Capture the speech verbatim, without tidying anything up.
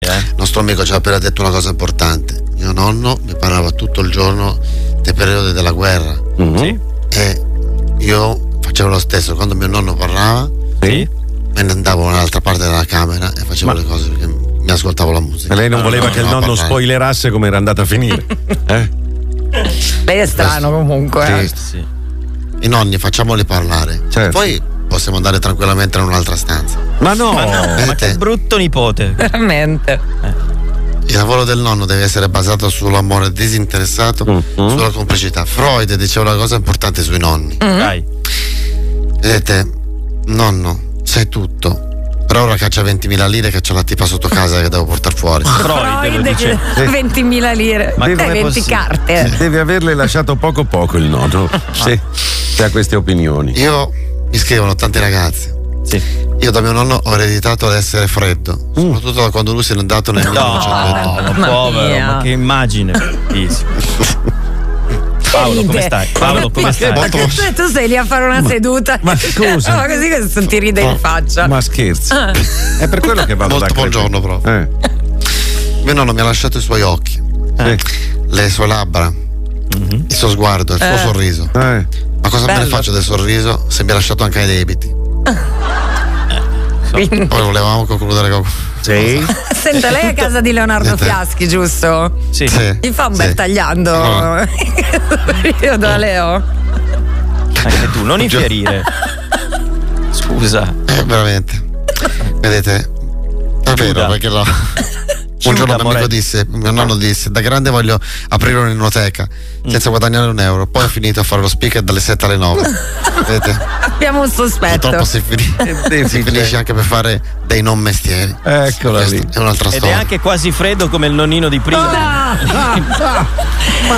eh? Il nostro amico ci ha appena detto una cosa importante. Mio nonno mi parlava tutto il giorno dei periodi della guerra. Mm-hmm. Sì. E io facevo lo stesso. Quando mio nonno parlava, sì, me ne andavo nell'altra parte della camera e facevo Ma... le cose perché mi ascoltavo la musica. E lei non voleva no, che no, il nonno parlare. spoilerasse come era andata a finire? eh? Lei è strano comunque. Sì. Eh. Sì. I nonni facciamoli parlare. Certo. Poi possiamo andare tranquillamente in un'altra stanza. Ma no, ma, no, ma che brutto nipote. Veramente. Eh. Il lavoro del nonno deve essere basato sull'amore disinteressato, mm-hmm. sulla complicità. Freud diceva una cosa importante sui nonni. Mm-hmm. Dai. Vedete, nonno, sai tutto. Però ora caccia ventimila lire che c'è la tipa sotto casa che devo portare fuori. Freud lo dice. ventimila lire. Ma eh, venti carte. Deve averle lasciato poco poco il nonno. Sì, se ha queste opinioni. Io mi scrivono tanti ragazzi. Sì. Io da mio nonno ho ereditato l'essere freddo, mm. soprattutto da quando lui se n'è andato nel no, millenovecentoventotto. No, povero, ma che immagine. Paolo, come stai? Paolo, come stai? Ma che tu, tu sei lì a fare una ma, seduta. Ma scusa. Ma così che ti ride in faccia. Ma scherzi. Ah. È per quello che vado Molto da buongiorno proprio. Eh. Mio nonno mi ha lasciato i suoi occhi, eh. le sue labbra, mm-hmm. il suo sguardo, il suo eh. sorriso. Eh. Ma cosa Bello. me ne faccio del sorriso se mi ha lasciato anche i debiti? So. Poi volevamo concludere con... Sì. Senta, lei è a casa di Leonardo Fiaschi, giusto? Sì. sì. Gli fa un bel sì. tagliando. No. Io da Leo. Anche tu, non infierire. Scusa. Eh, veramente. Vedete? È vero, perché no. Un giorno mio amico disse, mio nonno disse, da grande voglio aprire un'enoteca senza mm. guadagnare un euro. Poi ho finito a fare lo speaker dalle sette alle nove. Vedete? Abbiamo un sospetto. Purtroppo si, fin- si finisce anche per fare dei non mestieri. Eccola lì. È un'altra Ed storia. Ed è anche quasi freddo come il nonnino di prima. Ah, ah, ah.